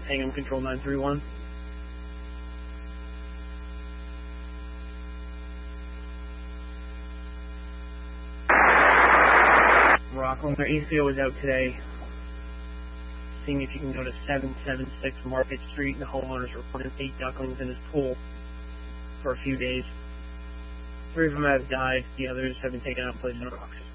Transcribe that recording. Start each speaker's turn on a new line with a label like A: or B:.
A: Hangam Control 931. Rockland, their ACO is out today. Seeing if you can go to 776 Market Street. The homeowners reported 8 ducklings in his pool for a few days. 3 of them have died. The others have been taken out and placed in rocks.